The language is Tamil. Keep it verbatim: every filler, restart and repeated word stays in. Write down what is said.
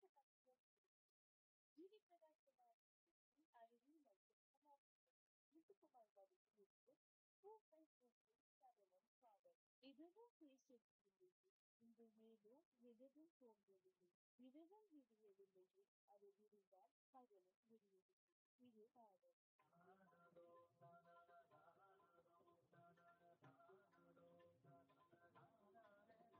இதுவும் பேசியிருக்கிறது. இன்று மேலும் எதுவும் தோன்றவில்லை. இரவும் விடியவில்லையே. அது விடிந்தால் பகலும் விடியும்.